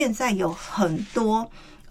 现在有很多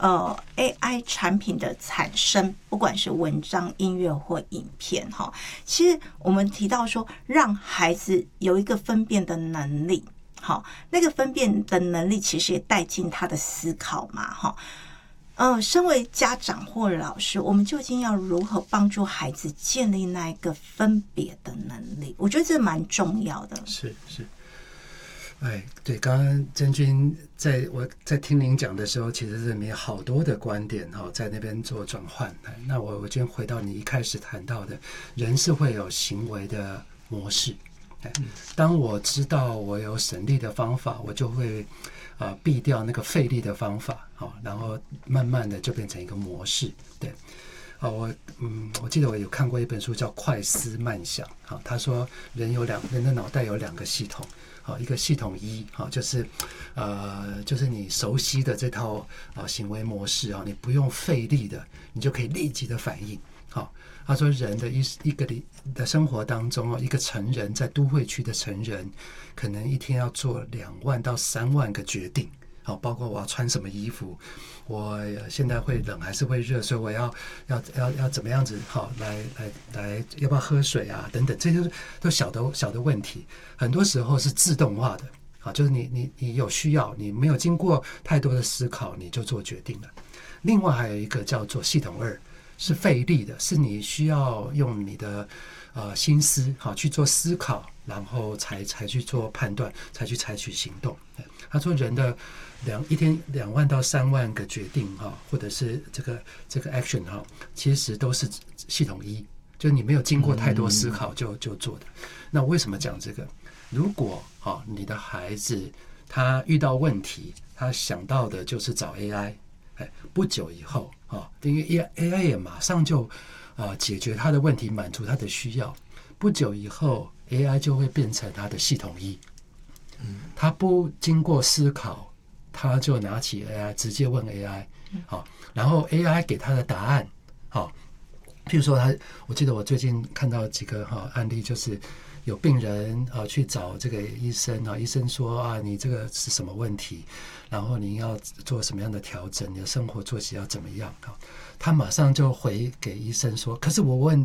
AI 产品的产生，不管是文章、音乐或影片哈，其实我们提到说，让孩子有一个分辨的能力，好，那个分辨的能力其实也带进他的思考嘛，哈。身为家长或老师，我们究竟要如何帮助孩子建立那一个分别的能力？我觉得这蛮重要的。 是。哎，对，刚刚真君我在听您讲的时候，其实是里面好多的观点在那边做转换。那我今天回到你一开始谈到的，人是会有行为的模式。当我知道我有省力的方法，我就会避掉那个费力的方法，然后慢慢的就变成一个模式。对，我记得我有看过一本书叫《快思慢想》，他说人的脑袋有2个系统，一个系统一，就是你熟悉的这套行为模式，你不用费力的，你就可以立即的反应。他说人的一个的生活当中，一个成人在都会区的成人，可能一天要做2万到3万个决定，包括我要穿什么衣服，我现在会冷还是会热，所以我要怎么样子，来要不要喝水啊等等，这些都小的问题，很多时候是自动化的，就是你有需要，你没有经过太多的思考你就做决定了。另外还有一个叫做系统2，是费力的，是你需要用你的心思去做思考，然后才去做判断，才去采取行动。他说人的一天2万到3万个决定或者是这个 action 其实都是系统1，就是你没有经过太多思考就做的。那为什么讲这个？如果你的孩子他遇到问题，他想到的就是找 AI，不久以后因为 AI 也马上就解决他的问题，满足他的需要，不久以后 AI 就会变成他的系统1。他不经过思考，他就拿起 AI 直接问 AI，然后 AI 给他的答案，譬如说我记得我最近看到几个案例，就是有病人去找这个医生，医生说你这个是什么问题，然后你要做什么样的调整，你的生活作息要怎么样，他马上就回给医生说，可是我问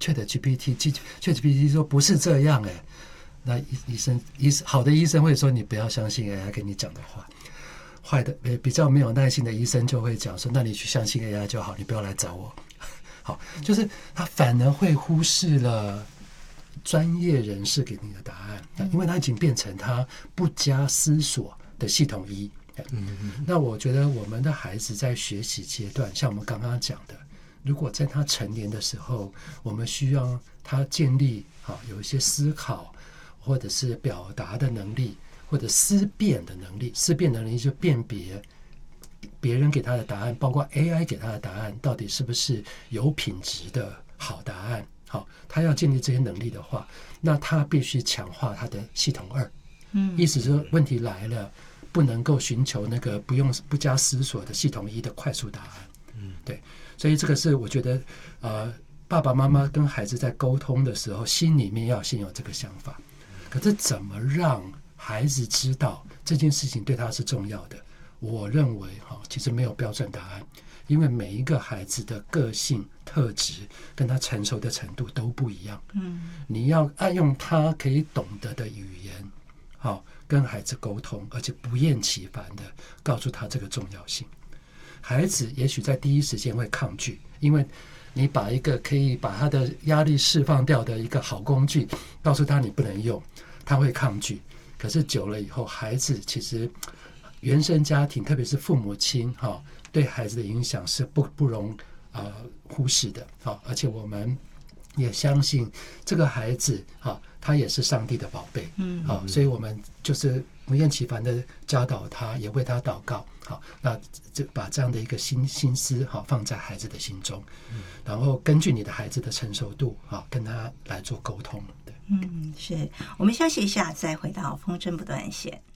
ChatGPT 说不是这样那好的医生会说你不要相信 AI 跟你讲的话，坏的比较没有耐心的医生就会讲说，那你去相信 AI 就好，你不要来找我。好，就是他反而会忽视了专业人士给你的答案，因为他已经变成他不加思索的系统1。那我觉得我们的孩子在学习阶段，像我们刚刚讲的，如果在他成年的时候，我们需要他建立有一些思考或者是表达的能力，或者思辨的能力。思辨能力就辨别别人给他的答案，包括 AI 给他的答案，到底是不是有品质的好答案。他要建立这些能力的话，那他必须强化他的系统2。意思是问题来了，不能够寻求那个不加思索的系统1的快速答案。对，所以这个是我觉得爸爸妈妈跟孩子在沟通的时候，心里面要先有这个想法。可是怎么让孩子知道这件事情对他是重要的？我认为其实没有标准答案，因为每一个孩子的个性特质跟他成熟的程度都不一样。你要按用他可以懂得的语言跟孩子沟通，而且不厌其烦的告诉他这个重要性。孩子也许在第一时间会抗拒，因为你把一个可以把他的压力释放掉的一个好工具告诉他你不能用，他会抗拒。可是久了以后，孩子其实原生家庭特别是父母亲对孩子的影响是不容忽视的。而且我们也相信这个孩子他也是上帝的宝贝。所以我们就是不厌其烦的教导他，也为他祷告。那把这样的一个心思放在孩子的心中，然后根据你的孩子的成熟度跟他来做沟通。 是，我们休息一下，再回到风筝不断线。